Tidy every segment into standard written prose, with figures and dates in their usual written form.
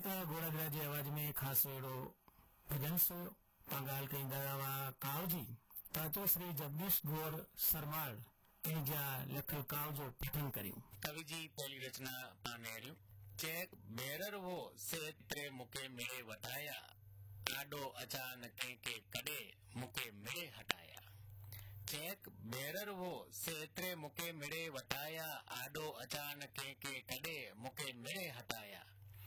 गोड़ादरा जी आवाज में खास एड़ो भजन सो पंगाल कई दवा काव जी तो श्री जगदीश गोर सरमाल जा लखल काव जो पठन करियो। कवि जी पहली रचना पानेरियो चेक बेरर वो से त्रे मुके मेरे वटाया आडो अचानक के कड़े मुके मेरे हटाया। चेक बेरर वो से त्रे मुके मेरे वटाया आडो अचानक के कड़े मुके मेरे हटाया।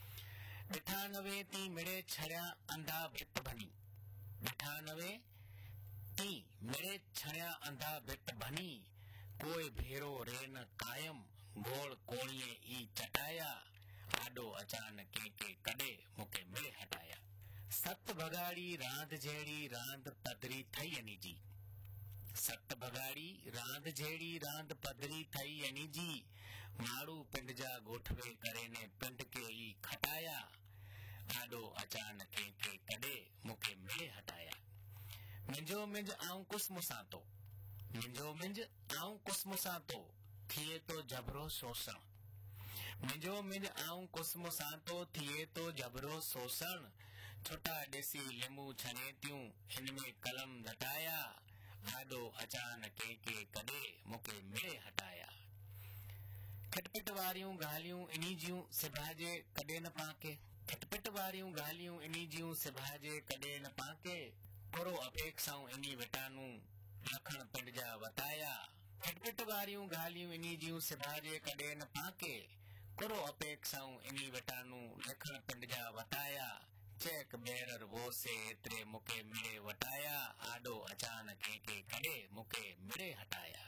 बिठानवे ती मेरे छड़या अंधा भित भनी। बिठानवे ती मेरे छड़या अंधा भित भनी कोई भेरो रेन कायम गोल कोणिए ई चटाया आडो अचानक के कड़े मुके मेरे हटाया। सत भगाड़ी रांध जेड़ी रांध पदरी थई अनी जी। सत भगाड़ी रांध जेड़ी रांध पदरी थई अनी जी मारू पिंड जा गोठवे करे ने पिंड के ई खटाया आडो अचानक के कड़े मुके मेरे हटाया। मिंजो मिंज आऊं कुस मुसातो। मिंजो मिंज आऊं कुस मुसातो थिए तो जबरो शोषण। मिंजो मिंज आऊं कुस मुसातो थिए तो जबरो शोषण छोटा देसी लेमू छने त्यूं इनमें कलम धटाया आडो अचानक के कड़े मुके मेरे हटाया। खटपट वारियूं गालियूं इनी जियूं सिभाजे कड़े न पाके। खटपट वारियूं गालियूं इनी जियूं सिभाजे कड़े न पाके करो अपेक्षाऊं इनी वटानू लखण पिंड जा वताया। खटपट वारियूं गालियूं इनी जियूं सिभाजे कड़े न पाके करो अपेक्षाऊं इनी वटानू लखण पिंड जा वताया। चेक बेरर वो से एतरे मुके मेरे वटाया आडो अचानक के कड़े मुके मेरे हटाया।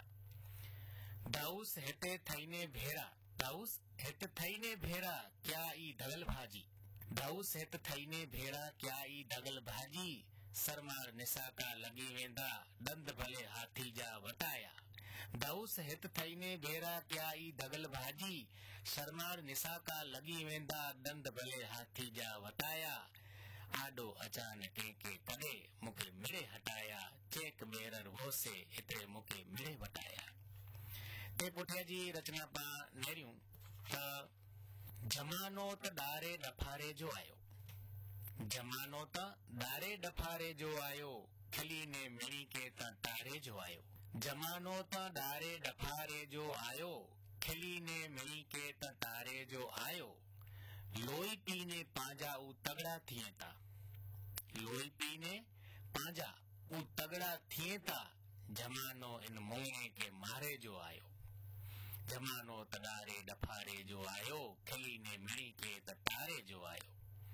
दाऊस हेते थईने भेरा। दाऊस हेत थईने भेरा क्या ई दगल भाजी। दाऊस हेत थईने भेरा क्या ई दगल भाजी सरमार निसाका लगी वेंदा दंद भले हाथी जा वटाया। दाऊस हित थईने भेरा क्या ई दगल भाजी शर्मार निसाका लगी वेंदा दंद भले हाथी जा वटाया आडो अचानक के कड़े मुके मेरे हटाया। चेक बेरर वो से इतरे मुके मेरे वटाया। ते पुठिया जी रचना पा नेरियूं त जमानो त डारे डफारे जो आयो। जमानो त डारे डफारे जो आयो खिली ने मिली के त तारे जो आयो। जमानो त डारे डफारे जो आयो खिली ने मिली के त तारे जो आयो। लोई पीने पांजा उ तगड़ा थिए ता। लोई पीने पांजा उ तगड़ा थिए ता जमानो इन मोने के मारे जो आयो। जमानो त डारे डफारे जो आयो खिली ने मिली के त तारे जो आयो।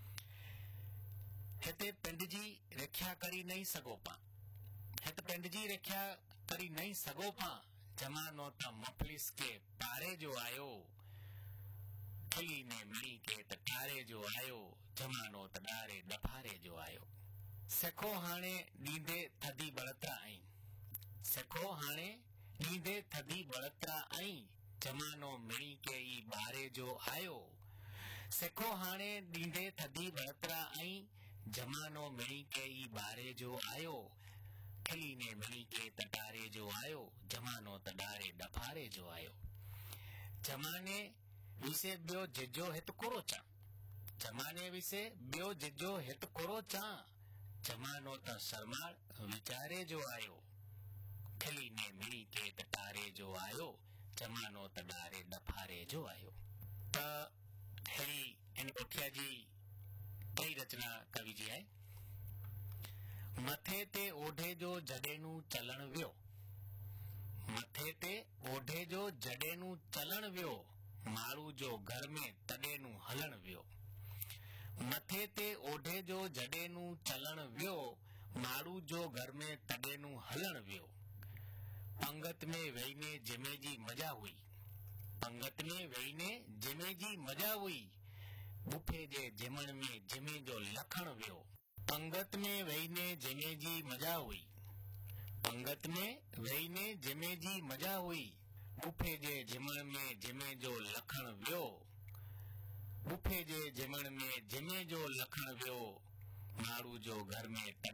हिते पिंड जी रक्षा करी नहीं सगो पा। हित पिंड जी रक्षा करी नहीं सगो पा जमानो त मुफलिस के पारे जो आयो खिली ने मिली के त तारे जो आयो जमानो त डारे डफारे जो आयो। सखो हाणे नींदे थदी बड़तरा आई। सखो हाणे नींदे थदी बड़तरा आई जमानो मिली के ई बारे जो आयो। सखो हाणे नींदे थदी बड़तरा आई जमानो मिली के ई बारे जो आयो। खिली ने मिली के त तारे जो आयो जमानो त डारे डफारे जो आयो। जमाने विसे बियो जिजो हित कोरो चा। जमाने विसे बियो जिजो हित कोरो चा जमानो त सरमार विचारे जो आयो। खिली ने मिली के त तारे जो आयो जमानो त डारे डफारे जो आयो। त हेरी इन पुठिया जी कई रचना कवि जी है। मथे ते ओढ़े जो जडेनू चलण वियो। मथे ते ओढ़े जो जडेनू चलण वियो मारू जो घर में तडेनू हलण वियो। मथे ते ओढ़े जो जडेनू चलण वियो मारू जो घर में तडेनू हलण वियो। पंगत में वेहीने जिमे जी मजा हुई। पंगत में वेहीने जिमे जी मजा हुई बुफे जे जिमण में जिमे जो लखण वियो। पंगत में वेहीने जिमे जी मजा हुई। पंगत में वेहीने जिमे जी मजा हुई बुफे जे जिमण में जिमे जो लखण वियो। बुफे जे जिमण में जिमे जो लखण वियो मारू जो घर में